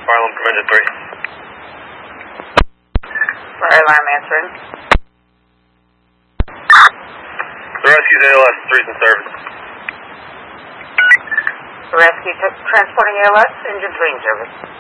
Fire alarm from engine 3. Fire alarm answering. The rescue's ALS, 3's in service. The rescue transporting ALS, engine 3 in service.